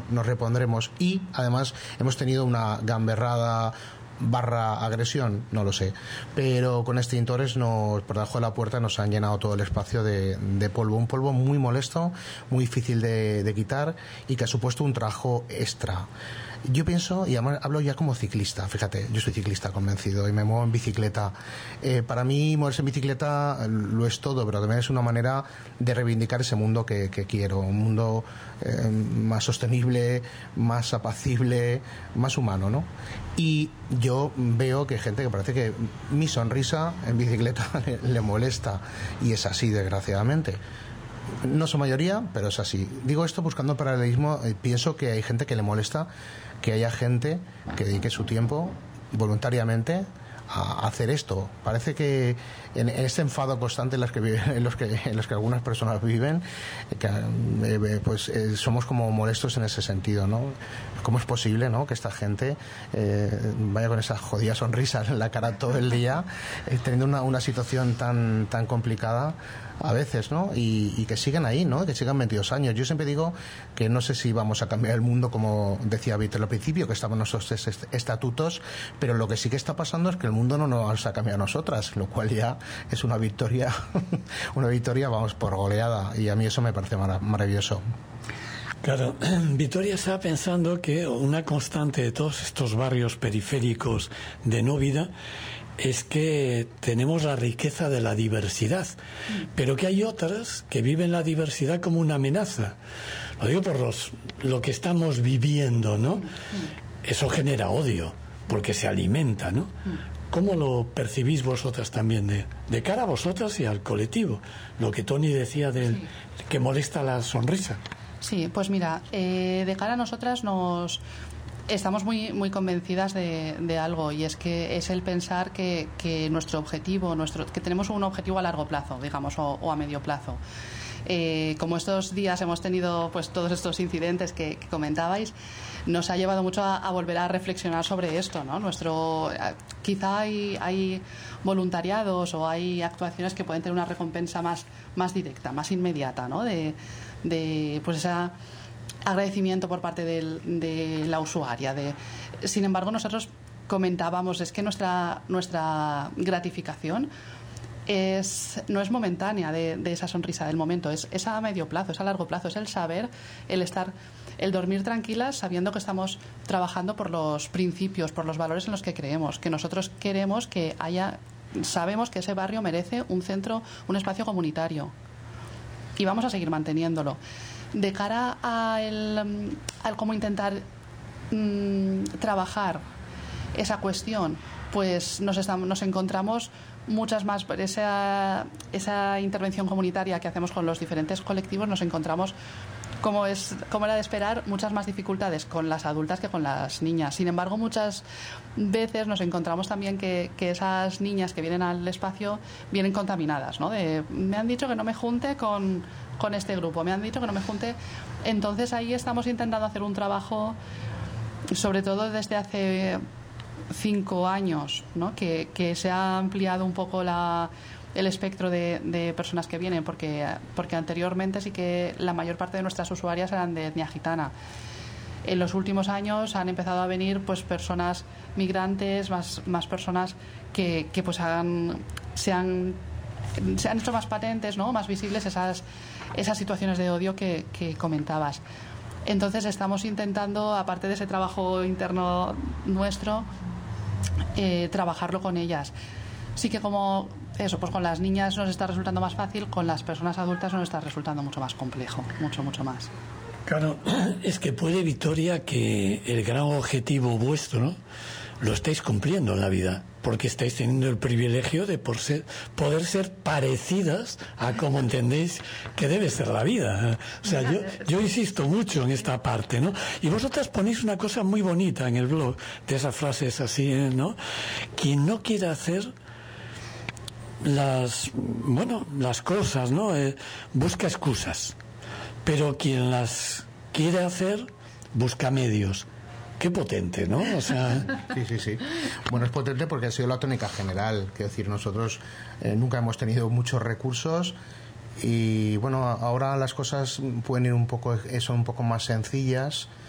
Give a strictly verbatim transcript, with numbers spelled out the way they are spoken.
nos repondremos. Y además hemos tenido una gamberrada barra agresión, no lo sé, pero con extintores nos, por debajo de la puerta nos han llenado todo el espacio de, de polvo, un polvo muy molesto, muy difícil de, de quitar y que ha supuesto un trabajo extra. Yo pienso, y además hablo ya como ciclista, fíjate, yo soy ciclista convencido y me muevo en bicicleta. Eh, para mí moverse en bicicleta lo es todo, pero también es una manera de reivindicar ese mundo que, que quiero, un mundo eh, más sostenible, más apacible, más humano, ¿no? Y yo veo que hay gente que parece que mi sonrisa en bicicleta le, le molesta, y es así, desgraciadamente. No son mayoría, pero es así. Digo esto buscando paralelismo. Eh, pienso que hay gente que le molesta que haya gente que dedique su tiempo voluntariamente a hacer esto. Parece que en, en este enfado constante en los que viven, en los que en los que algunas personas viven, que, eh, pues eh, somos como molestos en ese sentido, ¿no? ¿Cómo es posible, ¿no?, que esta gente eh, vaya con esa jodida sonrisa en la cara todo el día, eh, teniendo una, una situación tan tan complicada a veces, ¿no? Y, y que sigan ahí, ¿no? Que sigan veintidós años. Yo siempre digo que no sé si vamos a cambiar el mundo, como decía Víctor al principio, que estaban nuestros estatutos, pero lo que sí que está pasando es que el mundo no nos ha cambiado a nosotras, lo cual ya es una victoria, una victoria, vamos, por goleada, y a mí eso me parece mar- maravilloso. Claro, Victoria estaba pensando que una constante de todos estos barrios periféricos de no vida es que tenemos la riqueza de la diversidad, pero que hay otras que viven la diversidad como una amenaza. Lo digo por los, lo que estamos viviendo, ¿no? Eso genera odio, porque se alimenta, ¿no? ¿Cómo lo percibís vosotras también, de, de cara a vosotras y al colectivo? Lo que Tony decía de sí. que molesta la sonrisa. Sí, pues mira, eh, de cara a nosotras nos... Estamos muy muy convencidas de, de algo, y es que es el pensar que, que nuestro objetivo, nuestro que tenemos un objetivo a largo plazo, digamos, o, o a medio plazo. Eh, como estos días hemos tenido pues todos estos incidentes que, que comentabais, nos ha llevado mucho a, a volver a reflexionar sobre esto, ¿no? Nuestro quizá hay, hay voluntariados o hay actuaciones que pueden tener una recompensa más más directa, más inmediata, ¿no? De, de pues esa agradecimiento por parte del, de la usuaria. De, sin embargo, nosotros comentábamos, es que nuestra nuestra gratificación es, no es momentánea de, de esa sonrisa del momento, es, es a medio plazo, es a largo plazo, es el saber, el estar, el dormir tranquilas sabiendo que estamos trabajando por los principios, por los valores en los que creemos, que nosotros queremos que haya, sabemos que ese barrio merece un centro, un espacio comunitario, y vamos a seguir manteniéndolo. De cara a el, al cómo intentar mmm, trabajar esa cuestión, pues nos, estamos, nos encontramos muchas más, por esa, esa intervención comunitaria que hacemos con los diferentes colectivos, nos encontramos, como, es, como era de esperar, muchas más dificultades con las adultas que con las niñas. Sin embargo, muchas veces nos encontramos también que, que esas niñas que vienen al espacio vienen contaminadas, ¿no? De, me han dicho que no me junte con, con este grupo, me han dicho que no me junte. Entonces ahí estamos intentando hacer un trabajo, sobre todo desde hace cinco años, ¿no? que, que se ha ampliado un poco la, el espectro de, de personas que vienen, porque, porque anteriormente sí que la mayor parte de nuestras usuarias eran de etnia gitana. En los últimos años han empezado a venir pues personas migrantes, más, más personas que, que pues han, se han se han hecho más patentes, ¿no? Más visibles esas, esas situaciones de odio que, que comentabas. Entonces estamos intentando, aparte de ese trabajo interno nuestro, eh, trabajarlo con ellas. Sí que como eso, pues con las niñas nos está resultando más fácil, con las personas adultas nos está resultando mucho más complejo, mucho, mucho más. Claro, es que puede, Victoria, que el gran objetivo vuestro, ¿no?, lo estáis cumpliendo en la vida, porque estáis teniendo el privilegio de por ser, poder ser parecidas a como entendéis que debe ser la vida. O sea, yo, yo insisto mucho en esta parte, ¿no? Y vosotras ponéis una cosa muy bonita en el blog, de esas frases así, ¿no? Quien no quiera hacer las, bueno, las cosas, ¿no? Eh, busca excusas, pero quien las quiere hacer busca medios. Qué potente, ¿no? O sea... Sí, sí, sí. Bueno, es potente porque ha sido la tónica general. Quiero decir, nosotros eh, nunca hemos tenido muchos recursos y, bueno, ahora las cosas pueden ir un poco, son un poco más sencillas,